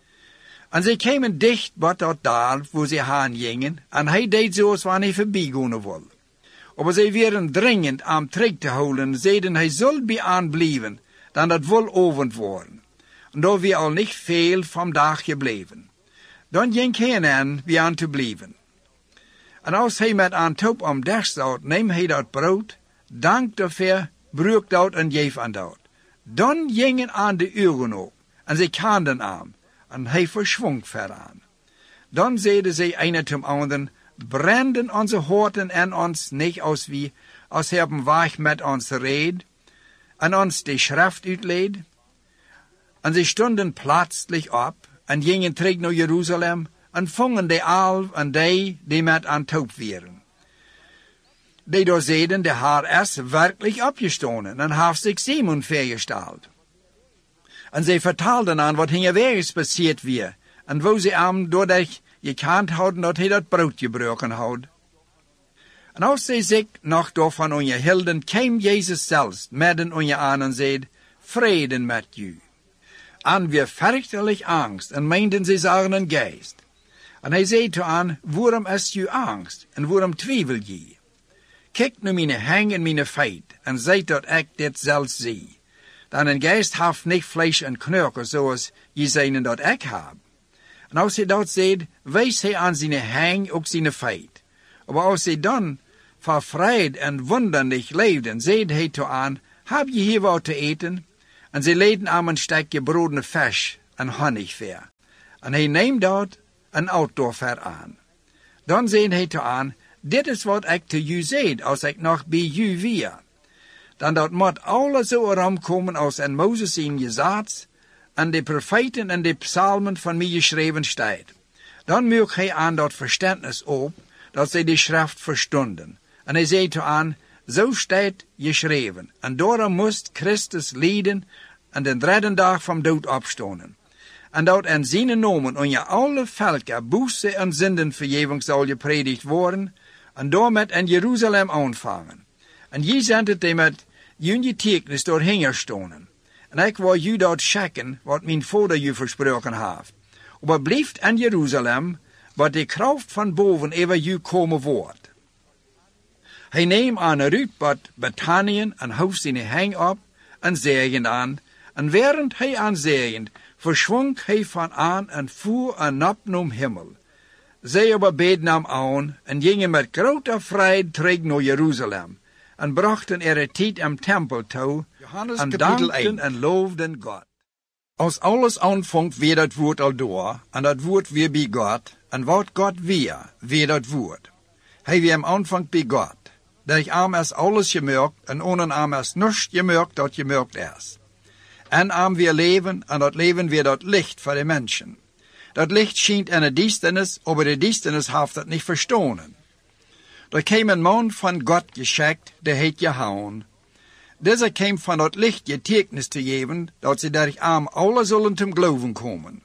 En zij kwamen dicht bij dat dal waar ze heen gingen en hij deed zoals wanneer hij voorbijgaan wil. Maar zij waren dringend aan terug te houden en zeiden hij zal bij aan blijven, dan dat wil ovend worden. En daar we al niet veel van dag gebleven. Dan ging hij aan bij aan te blijven. En als hij met aan top om derstaat, neemt hij dat brood, dankt daarvoor, bruikt dat en geeft aan dat. Dan gingen aan de uren op, en zij kenden aan, en hij verschwong veraan. Dan zeiden zij een zum anderen, branden onze horten en ons niet als wie, als hij op een weg met ons reed, en ons de schrift uitleed. En zij stonden plötzlich op, en gingen terug naar Jeruzalem, en vongen de 11 en die met aan top waren. Die door zeiden, de Heer is werkelijk opgestonden, en heeft zich Simon vergesteld. En zij vertaalden aan wat hinterweg is passiert weer, en wo ze hem doordat gekend hadden dat hij dat brood gebroken had. En als zij zich nog daarvan onderhielden, kwam Jezus zelfs midden onder aan en zei, vrede met u. En weer fürchterlich angst, en meinten zij zagen een geest. En hij zei toe aan, waarom is u angst, en waarom twijfel je? Kijk nu mijn hang en mijn feit, en zei dat ik dit zelfs zie. Dan een geest heeft niet vlees en knoken, zoals je zijn dat ik heb. En als hij dat zegt, wijst hij aan zijn hang ook zijn feit. Maar als hij dan van vrede en wonderlijk leefden, zegt hij toe aan, heb je hier wat te eten? En ze leiden aan een stukje broodende vis en honig ver. En hij neemt dat en houdt daarvoor aan. Dan zegt hij toe aan, dit is wat ik te u zeg, als ik nog bij u weer. Dan dat moet alles zo erom als en Mozes in Jezaat, en de profeten en de psalmen van mij geschreven staat. Dan merkt hij aan dat verstandnis op, dat zij de schrift verstonden. En hij zei toe aan, zo staat geschreven. En daarom moest Christus lijden en de derde dag van dood opstonden. En dat in zijn nomen onder alle volken boete en zindenvergeving zal gepredikt worden, en daarmee in Jeruzalem aanvangen. En je zendt het die met jullie tekens doorheen stonden. En ik wil je dat checken, wat mijn vader je versproken heeft. Maar blijft in Jeruzalem, wat de kracht van boven over je komen wordt. Hij neemt aan uit wat Bethanien en houdt zijn hang op en zegend aan. En während hij aan zegend, verschwonk hij van aan en voer en op naar hemel. Zij aber beden hem aan en gingen met grote vrede terug naar Jeruzalem. En brachten er tijd im tempel toe, en dankten en loofden God. Als alles aanvangt, weer dat woord al door, en dat woord weer bij God, en wat God weer dat woord. Hij weer im aanvang bij God. Dat arm is alles gemerkt, en ohne arm is niets gemerkt dat gemerkt is. En arm weer leven, en dat leven weer dat licht voor de mensen. Dat licht schijnt in de duisternis, aber de duisternis heeft het niet verstonen. Er kwam een man van God geschickt, die heet Johannes. Deze kwam van dat licht getuigenis te geven, dat ze durch arm alle zullen zum geloven komen.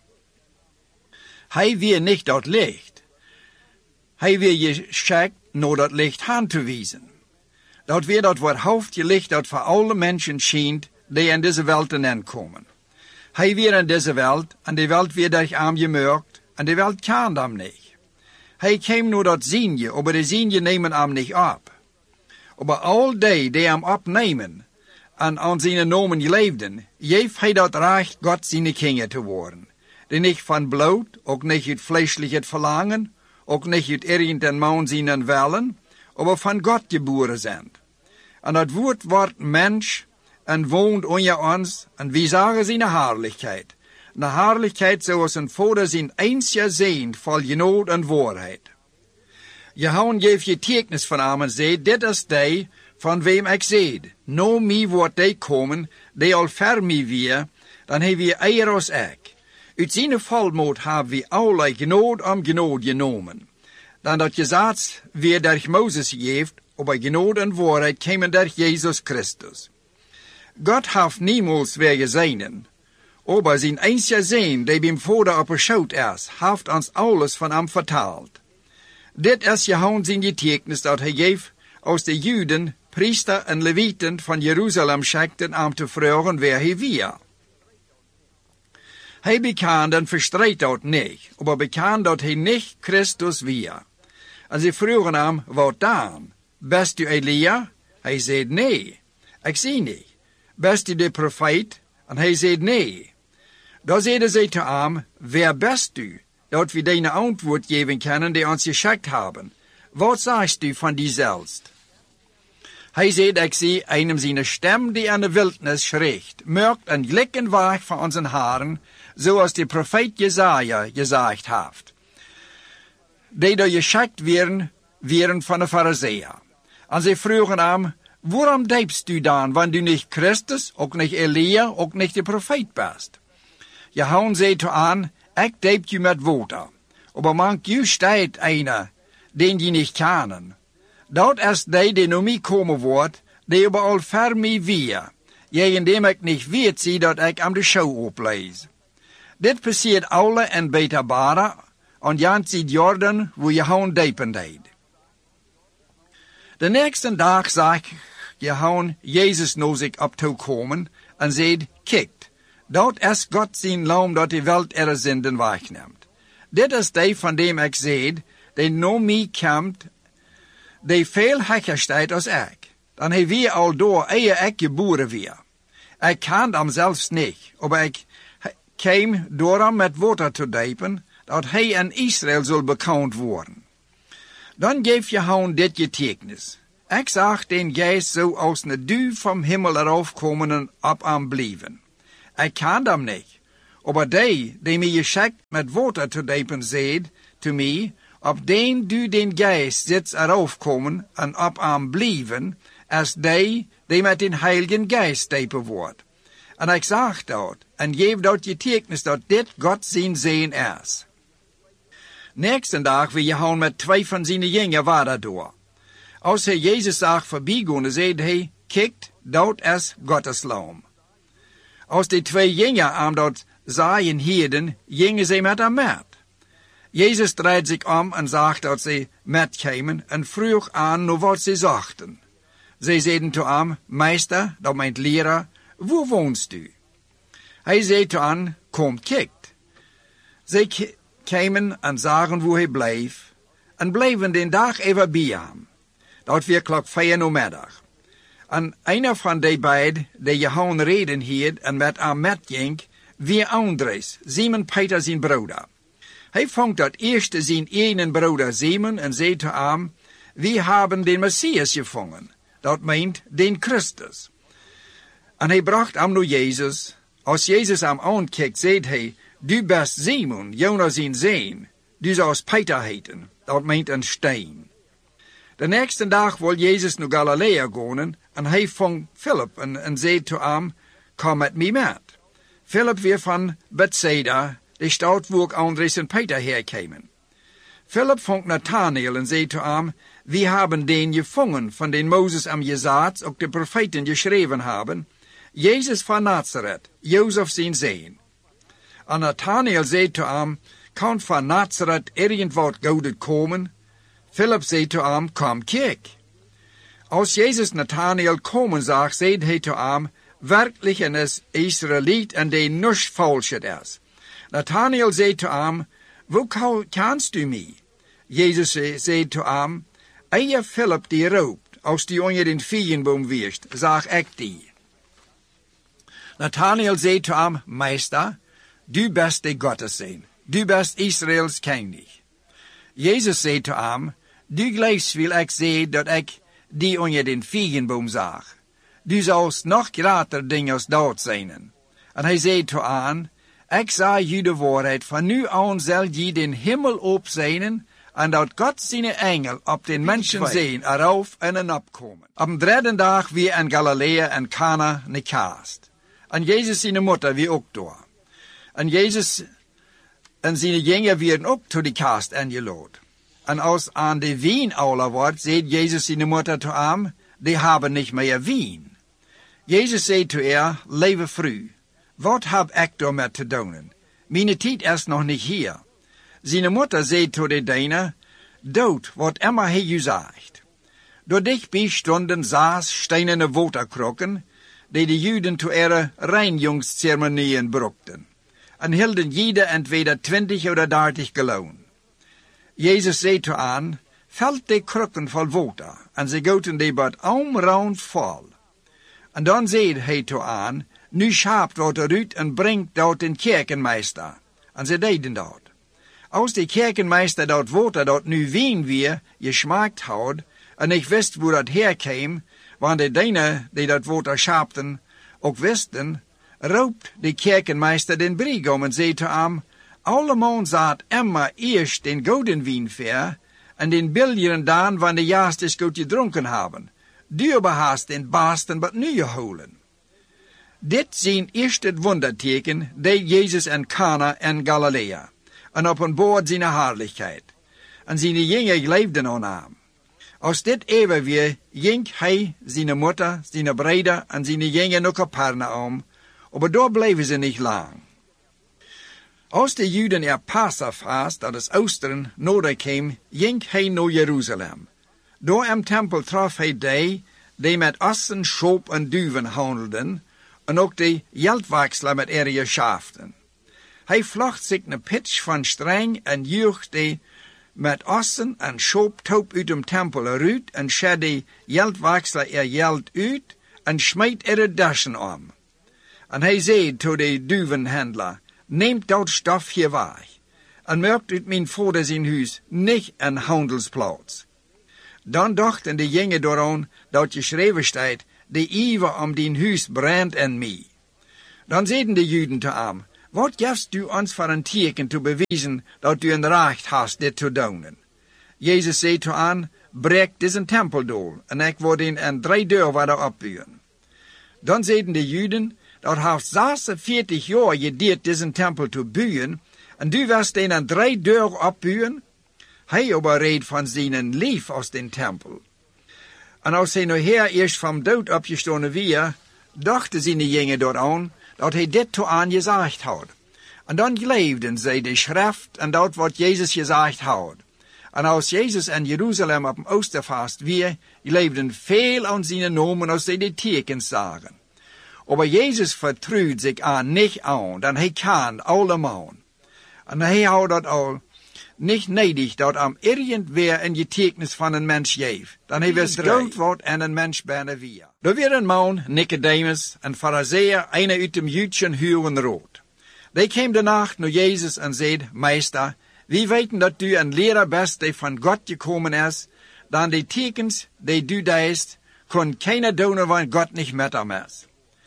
Hij weer niet dat licht. Hij weer geschickt naar dat licht aan te wijzen. Dat weer dat wahrhaftige licht dat voor alle mensen schijnt, die in deze wereld inkomen. Hij weer in deze wereld, en de wereld weer durch arm gemerkt, en de wereld kan hem niet. Hij kwam naar dat zienje, aber de zienje nemen hem niet op. Aber al die hem opnemen, en aan zijn nomen leefden, geeft hij dat recht God zijn kinderen te worden. Die niet van bloed, ook niet uit vleeselijk het verlangen, ook niet uit irgend en man zijn willen, aber van God geboren zijn. En dat woord wordt mens en woont onder ons, en wij zagen zijn heerlijkheid. De heerlijkheid zoals een vader zijn einzige zoon vol genade en waarheid. Johannes geeft je tekens van hem en zei, dit is die van wem ik zei, no mij wordt die komen, die al ver mij weer, dan hebben we eer als ik. Uit zijn volmoed hebben we allerlei genade om genade genomen. Dan dat gezegd weer durch Mozes geeft, aber genade en waarheid komen durch Jezus Christus. God heeft niemals weer gezien, aber zijn einzige zoon, die beim Vader opgeschaut is, heeft ons alles van hem vertaald. Dit is Johannes zijn getuigenis dat hij geeft, als de Juden, priester en levieten van Jeruzalem schikten om te vragen waar hij weer. Hij bekend en verstreed dat niet, aber bekend dat hij niet Christus weer. En ze vroegen hem, wat dan? Bist u Elia? Hij zei, nee, ik zie niet. Bist u de profeet? En hij zei, nee. Dan zeiden zij te hem, wer bist u? Dat we deine antwoord geven kunnen die ons geschikt hebben. Wat sagst u van die zelfst? Hij zei, ik zie einem zijn stem die aan de wildnis schreeuwt, merkt en glikken weg van onze haren, zoals de profeet Jesaja gezegd heeft. Die daar geschikt werden van de Farizeeën. En zij vroegen hem, waarom deibst u dan, wanneer u niet Christus, ook niet Elia, ook niet de profeet bent? Johannes zei toe aan, ik deib u met water, aber mank u staat einer, den je niet kennen. Dat is die naar mij komen wordt, die aber al ver mij weer, tegen dem ik niet weet zie dat ik aan de show oplees. Dit passiert alle in Betabara, en jans in Jordan, wo Johannes deipen deed. De nächste dag zag Johannes Jezus naar zich op toe komen en zei, kijk, dat is God zijn lam dat de wereld er zinden wegneemt. Dit is die van dem ik zei, die naar mij komt, die veel hecher staat als ik. Dan hij weer al door eer ik geboren weer. Ik kan hem zelfs niet, maar ik kwam door hem met water te diepen, dat hij in Israël zal bekend worden. Dan geef Johannes dit getuigenis. Ik zag den geest zo als een duw vom himmel eraf komen en op hem blijven. Ik kan hem niet. Aber die mij geschickt met water te depen, zeid to mij, op den du den geest zit eraf komen en op hem blijven, als die met den Heiligen Geist depen wordt. En ik zag dat, en geef dat getuigenis dat dit God zijn zin is. Nächsten dag wie Johannes met 2 van zijn jongeren waren door. Als hij Jezus zag voorbijgaan, zei hij, kijk, dat is Gottes lam. Als die 2 jongeren aan dat zagen hielden, gingen zij met hem met. Jezus draaide zich om en zag dat zij metkwamen en vroeg aan naar wat zij zochten. Zij zeiden to hem, meester, dat meint leraar, waar woonst u? Hij zei to hen, kom, kijk. Zij kwamen en zagen waar hij bleef, en bleven den dag even bij hem. Dat weer klok 4 namiddag. En einer van die beiden, die Johannes reden hield en met hem metging, wie Andres, Simon Peter zijn broeder. Hij vond dat eerste zijn ene broeder Simon en zei to hem, we hebben den Messias gevonden. Dat meint den Christus. En hij bracht hem naar Jezus. Als Jezus hem aankijkt, zei hij, du bent Simon, Jonas zijn zoon. Du zoudt Peter heten. Dat meint een steen. De nächste dag wil Jezus naar Galilea gaan en hij vond Philip en zei to hem, kom met mij met. Philip weer van Bethsaida, de stad waar Andres en Peter herkwamen. Philip vond Nathanael en zei to hem, we hebben den gevonden van den Moses en Jezaat, ook de profeten geschreven hebben, Jezus van Nazareth, Jozef zijn zoon. En Nathanael zei to hem, kan van Nazareth irgendwat goeds komen? Philip zei to hem, kom kijk. Als Jezus Nathanael komen zag, zei hij to hem, werkelijk een is Israëliet en die niets falschet is. Nathanael zei to hem, hoe kanst u mij? Jezus zei to hem, eer Philip die roopt, als die onder den vijgenboom wierst, zag ik die. Nathanael zei to hem, meester, du best de Gotteszoon, du best Israëls koning. Jezus zei to hem, du geloofst wil ik zei dat ik die onder den vijgenboom zag. Du zoust nog groter dingen als dat zijn. En hij zei to hem, ik zei je de waarheid, van nu aan zal je den hemel opzijnen, en dat God zijn engel op den mensen zien, eraf en erop komen. Op de 3e dag weer in Galilea en Cana ne kaast. En Jezus zijn moeder weer ook door. En Jezus en zijn jongeren werden ook tot die kaast ingeladen. En als aan de wien alle wordt, zei Jezus zijn moeder to hem, die hebben niet meer wien. Jezus zei to haar, lieve vrouw, wat heb ik daarmee te doen? Mijn tijd is nog niet hier. Zijn moeder zei to de diener, dood wat immer hij u zegt. Door dichtbij stonden 6 steinerne waterkrokken, die de Juden to ihre reinigungsceremonieën brukten, en hielden jeder entweder 20 oder 30 gallon. Jezus zei to aan, vult de krukken vol water, en ze goten die bad omround vol. En dan zei hij to aan, nu schaapt wat eruit en brengt dat een kerkenmeester. En ze deden dat. Als de kerkenmeester dat water dat nu wien weer geschmaakt had, en ik wist hoe dat herkwam, want de diener die dat water schaapten ook wisten, roept de kerkenmeester den brigom en zei to hem, allemaal zat immer eerst den gouden wien ver, en den billigen dan wanneer de jaast is goed gedronken hebben. Duurbaar haast den basten wat nu holen. Dit zijn eerst het wonderteken deed Jezus in Cana en Galilea, en op een boord zijn herrlijkheid. En zijn jongeren geloofden aan hem. Als dit even weer, ging hij, zijn moeder, zijn broeder en zijn jongeren naar Capernaum, maar daar bleven ze niet lang. Als de Juden er Passafast, dat is Oosteren, nodig kwam, ging hij naar Jeruzalem. Door im tempel trof hij die met ossen, schop en duwen handelden, en ook de geldwechsler met ihre schaften. Hij vlocht zich een pitch van streng en joeg die met ossen en schop top uit dem tempel eruit en sched de geldwechsler geld uit en smeet ihre daschen om. En hij zei tot de duwenhandelaar, neemt dat stof hier weg. en maakt uit mijn vader zijn huis niet een handelsplaats. Dan dachten de jongen daaraan dat geschreven staat, de ijver om dien huis brandt en mij. Dan zeiden de Juden te hem, wat geeft u ons voor een teken te bewijzen dat u een recht hast dit te doen? Jezus zei te hen, breek deze tempeldool, en ik word in een 3 dagen worden opbouwen. Dan zeiden de Juden, dat heeft 46 jaar geduurd deze tempel te bouwen, en du wirst in een 3 dagen opbouwen? Hij overreed van zijn lief als den tempel. En als hij nou hier eerst van dood opgestonden weer, dachten zijn jongen daaraan, dat hij dit te aan gezegd had. En dan geloofden zij de schrift en dat wat Jezus gezegd had. En als Jezus in Jeruzalem op een Oosterfast weer, geloofden veel aan zijn namen als zij de tekens zagen. Maar Jezus vertrouwt zich aan niet aan, dan hij kan allemaal. En hij houdt dat al niet nodig dat hem irgendwer een getuigenis van een mens geeft. Dan hij wist groot wat en een mens bijna weer. Er weer een man, Nicodemus, een Farizeeër, een uit dem Joodschen huwenraad. Die kwam de nacht naar Jezus en zei, Meester, wie weten dat u een leraar bent die van God gekomen is, dan die tekens die u deist, kon keiner doen want God niet met hem is.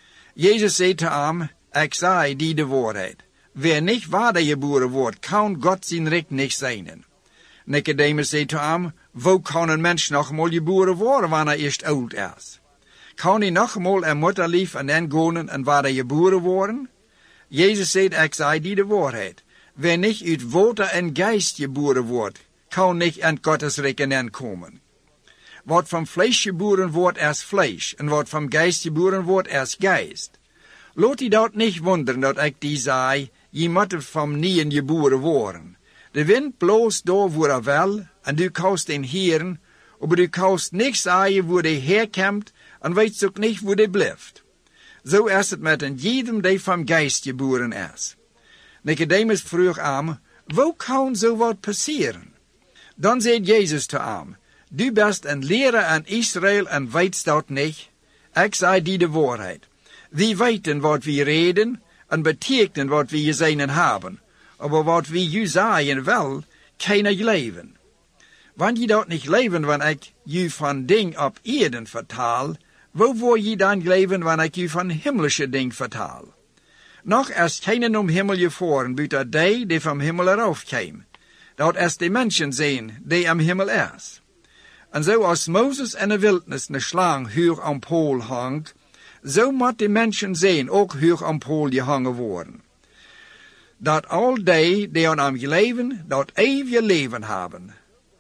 Jezus zei te hem, ik zei die de waarheid. Wer niet wedergeboren wordt, kan God zijn recht niet zijn. Nicodemus zei te hem, wo kan een mens nogmaal geboren worden wanneer hij eerst oud is? Kan hij nogmaal een moederlief en dan gaan en wedergeboren worden? Jezus zei, ik zei die de waarheid. Wer niet uit water en geest geboren wordt, kan niet in Gottes recht komen. Wat van vlees geboren wordt is vlees, en wat van geest geboren wordt is geest. Laat je dat niet wonderen dat ik die zei, je moet van nieuwen geboren worden. De wind bloost door waar wel, en du kanst den heren, maar du kanst niks zeggen waar hij herkomt, en weet ook niet waar hij blijft. Zo is het met een jedem die van geest geboren is. Nicodemus vroeg hem, wo kan zo wat passeren? Dan zei Jezus te hem, du bent een leraar in Israël en weet dat niet. Ik zei die de waarheid. We weten wat we reden en betekenen wat we gezien hebben. Maar wat we u zeggen wel, keiner leven. Wanneer je dat niet leven, wanneer ik u van ding op aarde vertaal, wo word je dan leven wanneer ik u van himmlische ding vertaal? Nog is keinen om hemel gevaren, buiten die van hemel eraf kwam. Dat is de mensen zijn die am hemel is. En zo als Mozes in de wildnis een slang hoog aan pool hangt, zo moet de mensen zijn ook hoog aan pool gehangen worden. Dat al die aan hem leven, dat eeuwige leven hebben.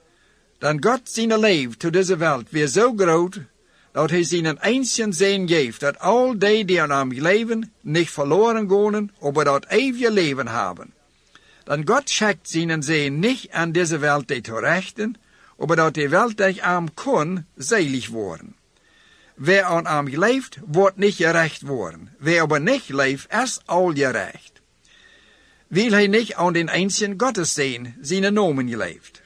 Dan God zijn leven tot deze wereld weer zo groot, dat hij zijn eensje zijn geeft, dat al die aan hem leven, niet verloren gaan, maar dat eeuwige leven hebben. Dan God schickt zijn zijn niet aan deze wereld te rechten, maar dat de wereld die aan kon, selig worden. Wer aan hem leeft, wordt niet gerecht worden. Wer aber niet leeft, is al gerecht. Wil hij niet aan den eensje Gottes zijn, zijn nomen geleefd.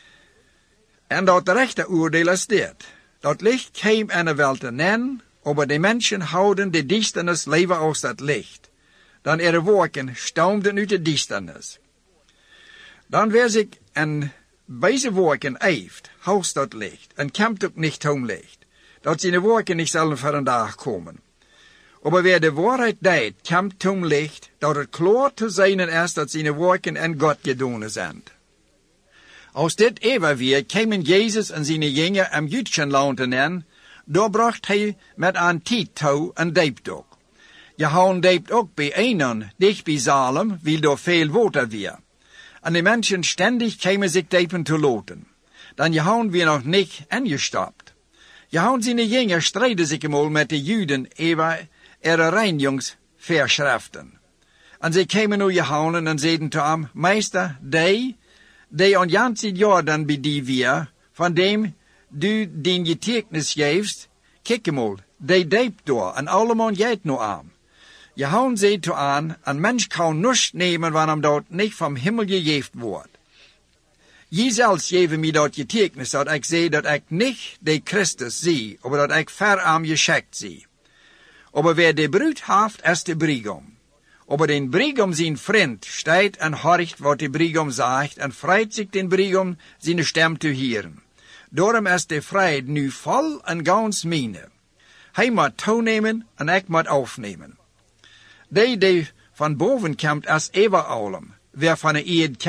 En dat rechte oordeel is dit. Dat licht kwam in de wereld in, maar de mensen houden de duisternis leven als dat licht. Dan ihre wolken staumden uit de duisternis. Dan werd ik en deze wolken heeft, haust dat licht, en komt ook niet om licht. Dat zijn wolken niet zullen voor een dag komen. Maar wer de waarheid deed, komt om licht, dat het klaar te zijn is dat zijn wolken in God gedaan zijn. Als dit even weer, kwamen Jezus en zijn jongen am Jüdischen land in, daar bracht hij met een tijd toe een deepdok. Johan deept ook bij einen, dicht bij Salem, wil door veel water weer. En de mensen ständig kwamen zich deepen te loten. Dan Johan weer nog niet ingestapt. Johan zijn jongen streden zich eenmaal met de Juden over ihre reinigingsverschriften. En zij kwamen naar Johan en zeiden te hem, Meester, die aan jantzit Jordan bij die weer, van dem du den getuigenis geeft, kijk eenmaal, die deept door en allemaal jijt nu aan. Johan zei te aan, een mens kan niets nemen wanneer hem dat niet van hemel gegeven wordt. Je zelfs geven mij dat getuigenis dat ik zei dat ik niet de Christus zie, maar dat ik ver aan geschikt zie. Maar wer de bruid heeft, is de brigom. Aber den Brigam zijn vriend steht en horcht wat de Brigam zegt en freut zich den Brigam zijn stem te horen. Daarom is de vrede nu vol en gans mijne. Hij moet toenemen en ik moet afnemen. Die van boven komt is eeuwig alem, waarvan eed